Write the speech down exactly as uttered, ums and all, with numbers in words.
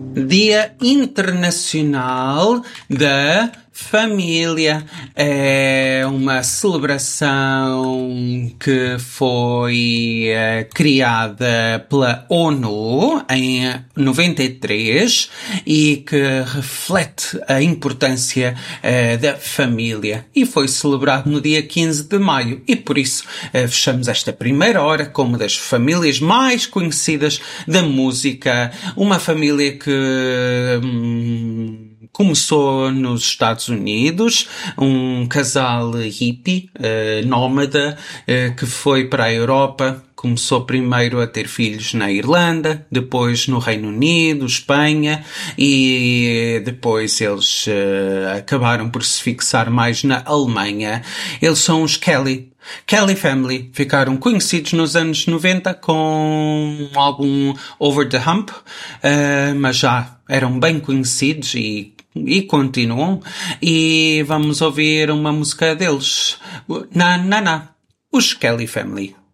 Dia Internacional da Família. É uma celebração que foi uh, criada pela ONU em noventa e três e que reflete a importância uh, da família. E foi celebrado no dia quinze de maio. E por isso uh, fechamos esta primeira hora com uma das famílias mais conhecidas da música. Uma família que Hum, começou nos Estados Unidos, um casal hippie, uh, nómada, uh, que foi para a Europa. Começou primeiro a ter filhos na Irlanda, depois no Reino Unido, Espanha, e depois eles uh, acabaram por se fixar mais na Alemanha. Eles são os Kelly. Kelly Family ficaram conhecidos nos anos noventa com o álbum Over the Hump, uh, mas já eram bem conhecidos e E continuam. E vamos ouvir uma música deles. Na, na, na. Os Kelly Family.